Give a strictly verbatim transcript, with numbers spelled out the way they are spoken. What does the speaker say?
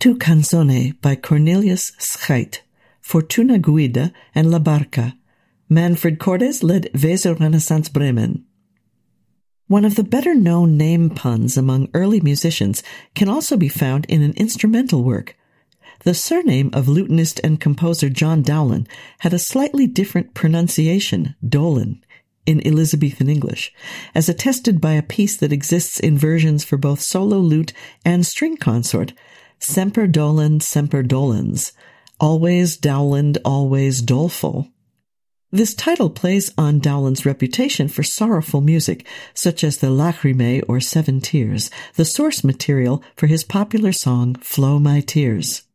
Tu Canzone by Cornelius Scheidt, Fortuna Guida and La Barca. Manfred Cordes led Weser Renaissance Bremen. One of the better-known name puns among early musicians can also be found in an instrumental work. The surname of lutenist and composer John Dowland had a slightly different pronunciation, Dolan, in Elizabethan English, as attested by a piece that exists in versions for both solo lute and string consort, Semper Dolan, Semper Dolens, always Dowland, always doleful. This title plays on Dowland's reputation for sorrowful music, such as the Lacrimae or Seven Tears, the source material for his popular song Flow My Tears.